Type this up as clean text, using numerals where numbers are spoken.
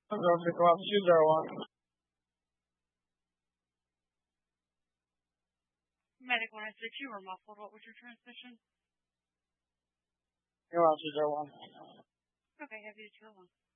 Africa 201. Medic 162 were muffled. What was your transmission? You're on 201. Okay, heavy 201.